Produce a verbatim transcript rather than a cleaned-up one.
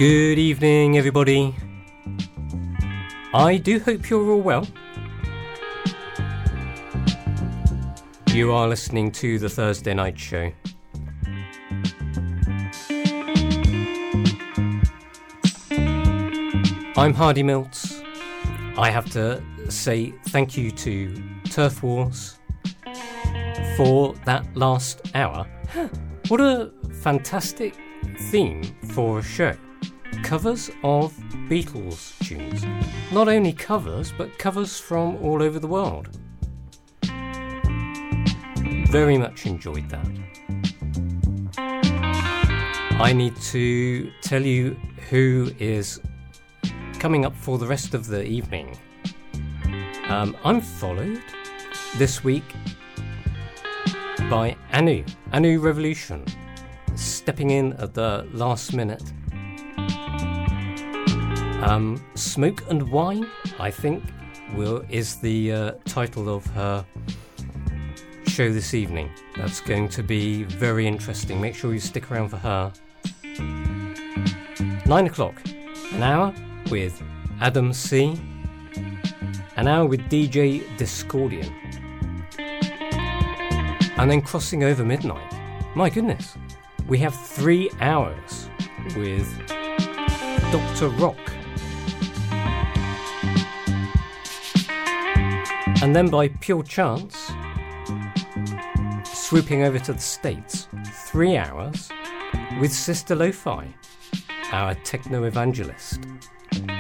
Good evening, everybody. I do hope you're all well. You are listening to the Thursday Night Show. I'm Hardy Milts. I have to say thank you to Turf Wars for that last hour. What a fantastic theme for a show. Covers of Beatles tunes. Not only covers, but covers from all over the world. Very much enjoyed that. I need to tell you who is coming up for the rest of the evening. Um, I'm followed this week by Anu, Anu Revolution, stepping in at the last minute. Um, Smoke and Wine, I think, will is the uh, title of her show this evening. That's going to be very interesting. Make sure you stick around for her. Nine o'clock, an hour with Adam C. An hour with D J Discordian. And then crossing over midnight. My goodness, we have three hours with Doctor Rock. And then by pure chance, swooping over to the States, three hours with Sister Lo-Fi, our techno evangelist.